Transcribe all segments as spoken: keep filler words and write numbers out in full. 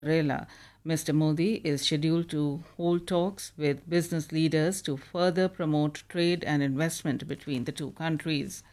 Mozzarella, Mister Modi is scheduled to hold talks with business leaders to further promote trade and investment between the two countries.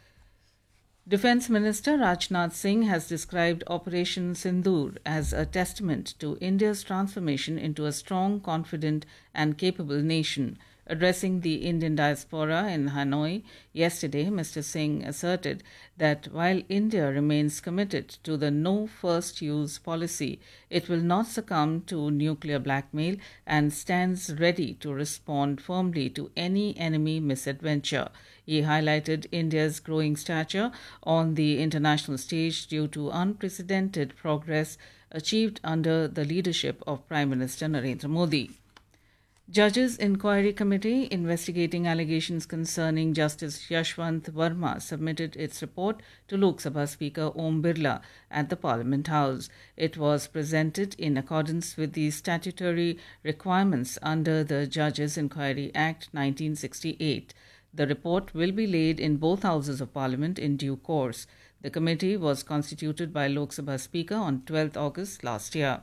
Defense Minister Rajnath Singh has described Operation Sindoor as a testament to India's transformation into a strong, confident, and capable nation. Addressing the Indian diaspora in Hanoi yesterday, Mister Singh asserted that while India remains committed to the no first use policy, it will not succumb to nuclear blackmail and stands ready to respond firmly to any enemy misadventure. He highlighted India's growing stature on the international stage due to unprecedented progress achieved under the leadership of Prime Minister Narendra Modi. Judges Inquiry Committee investigating allegations concerning Justice Yashwant Verma submitted its report to Lok Sabha Speaker Om Birla at the Parliament House. It was presented in accordance with the statutory requirements under the Judges Inquiry Act nineteen sixty-eight. The report will be laid in both houses of Parliament in due course. The committee was constituted by Lok Sabha Speaker on twelfth August last year.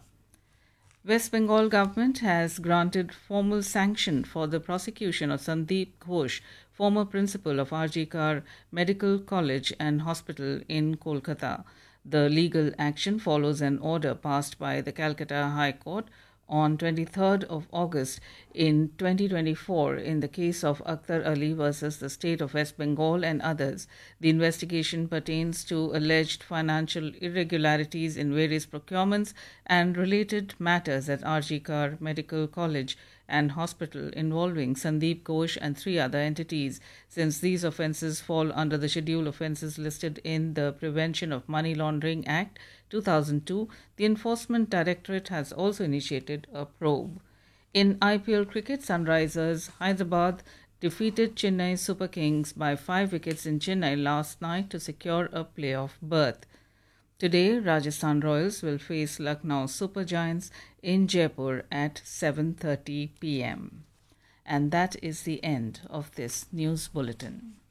West Bengal government has granted formal sanction for the prosecution of Sandeep Ghosh, former principal of R G Kar Medical College and Hospital in Kolkata. The legal action follows an order passed by the Calcutta High Court on twenty-third of August in twenty twenty-four in the case of Akhtar Ali versus the state of West Bengal and others. The investigation pertains to alleged financial irregularities in various procurements and related matters at R G Kar Medical College and Hospital involving Sandeep Ghosh and three other entities. Since these offences fall under the schedule offences listed in the Prevention of Money Laundering Act two thousand two, the Enforcement Directorate has also initiated a probe. In I P L cricket, Sunrisers Hyderabad defeated Chennai Super Kings by five wickets in Chennai last night to secure a playoff berth. Today, Rajasthan Royals will face Lucknow Super Giants in Jaipur at seven thirty p m. And that is the end of this news bulletin.